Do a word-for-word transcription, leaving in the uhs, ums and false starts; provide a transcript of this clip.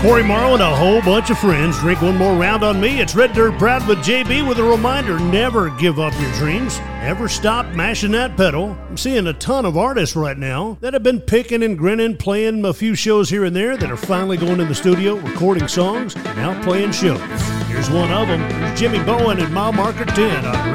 Corey Morrow and a whole bunch of friends drink one more round on me. It's Red Dirt Proud with J B with a reminder, never give up your dreams. Never stop mashing that pedal. I'm seeing a ton of artists right now that have been picking and grinning, playing a few shows here and there that are finally going in the studio, recording songs, now playing shows. Here's one of them. Here's Jimmy Bowen and Mile Marker ten on